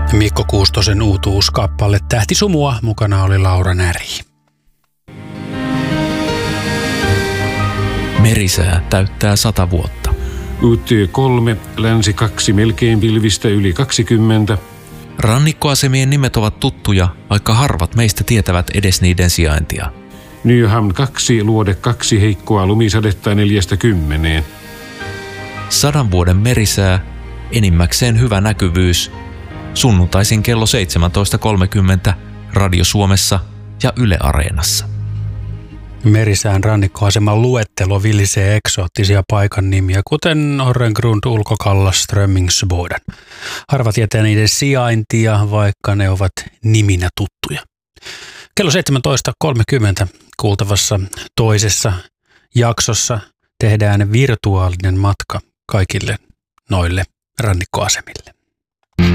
Mikko Kuustosen uutuuskappale Tähti sumua, mukana oli Laura Näri. Merisää täyttää 100 vuotta. UT3, länsi 2, melkein pilvistä yli 20. Rannikkoasemien nimet ovat tuttuja, vaikka harvat meistä tietävät edes niiden sijaintia. Nyham 2, luode 2, heikkoa lumisadetta 4–10. 100 vuoden merisää, enimmäkseen hyvä näkyvyys. Sunnuntaisin kello 17.30 Radio Suomessa ja Yle Areenassa. Merisään rannikkoaseman luettelo vilisee eksoottisia paikan nimiä, kuten Orrengrund, Ulkokallas, Strömmingsboden. Harva tietää niiden sijaintia, vaikka ne ovat niminä tuttuja. Kello 17.30 kuultavassa toisessa jaksossa tehdään virtuaalinen matka kaikille noille rannikkoasemille.